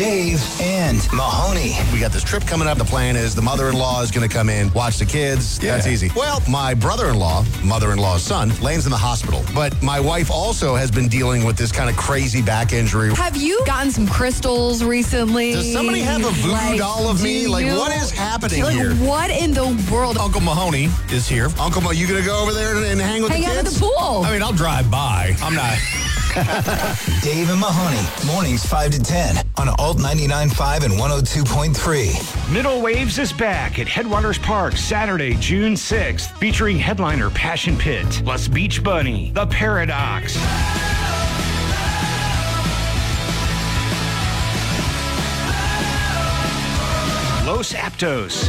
Dave and Mahoney. We got this trip coming up. The plan is the mother-in-law is going to come in, watch the kids. Yeah. That's easy. Well, my brother-in-law, mother-in-law's son, Lane's in the hospital. But my wife also has been dealing with this kind of crazy back injury. Have you gotten some crystals recently? Does somebody have a voodoo doll of me? Like, you? what is happening Like, here? what in the world? Uncle Mahoney is here. Uncle Mo, you going to go over there and hang with Hang the out kids? at the pool. I mean, I'll drive by. I'm not. Dave and Mahoney. Mornings 5 to 10 on Alt 99.5 and 102.3. Middle Waves is back at Headwaters Park Saturday, June 6th, featuring headliner Passion Pit, plus Beach Bunny, The Paradox. Los Aptos.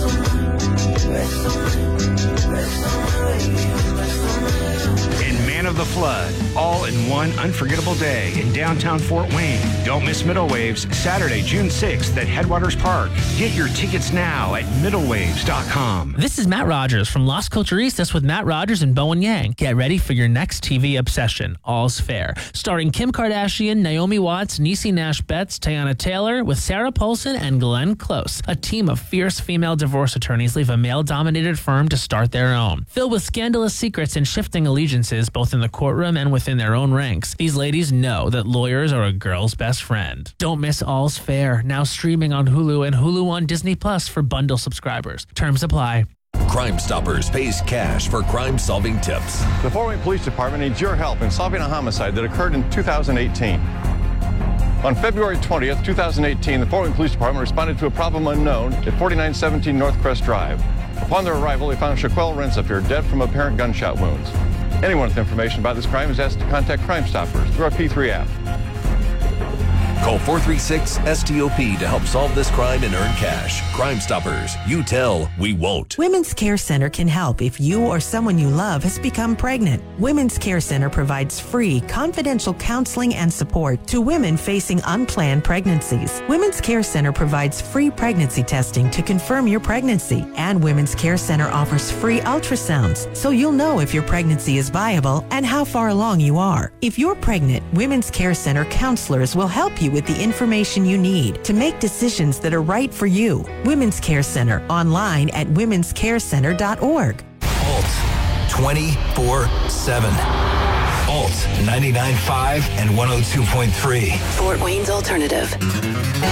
And Man of the Flood, all in one unforgettable day in downtown Fort Wayne. Don't miss Middle Waves, Saturday, June 6th at Headwaters Park. Get your tickets now at middlewaves.com. This is Matt Rogers from Las Culturistas with Matt Rogers and Bowen Yang. Get ready for your next TV obsession, All's Fair. Starring Kim Kardashian, Naomi Watts, Niecy Nash-Betts, Teyana Taylor, with Sarah Paulson and Glenn Close. A team of fierce female divorce attorneys leave a male-dominated firm to start their own. Filled with scandalous secrets and shifting allegiances, both in the courtroom and within their own ranks, these ladies know that lawyers are a girl's best friend. Don't miss All's Fair, now streaming on Hulu and Hulu on Disney Plus for bundle subscribers. Terms apply. Crime Stoppers pays cash for crime-solving tips. The Fort Wayne Police Department needs your help in solving a homicide that occurred in 2018. On February 20th, 2018, the Fort Wayne Police Department responded to a problem unknown at 4917 North Crest Drive. Upon their arrival, they found Shaquelle Rensifer dead from apparent gunshot wounds. Anyone with information about this crime is asked to contact Crime Stoppers through our P3 app. Call 436-STOP to help solve this crime and earn cash. Crime Stoppers. You tell, we won't. Women's Care Center can help if you or someone you love has become pregnant. Women's Care Center provides free, confidential counseling and support to women facing unplanned pregnancies. Women's Care Center provides free pregnancy testing to confirm your pregnancy. And Women's Care Center offers free ultrasounds, so you'll know if your pregnancy is viable and how far along you are. If you're pregnant, Women's Care Center counselors will help you with the information you need to make decisions that are right for you. Women's Care Center, online at womenscarecenter.org. Alt 24/7. Alt 99.5 and 102.3. Fort Wayne's Alternative.